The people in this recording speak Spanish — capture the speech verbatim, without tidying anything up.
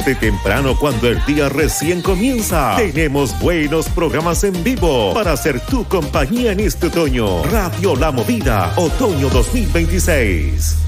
Desde temprano, cuando el día recién comienza, tenemos buenos programas en vivo para hacer tu compañía en este otoño. Radio La Movida, otoño dos mil veintiséis.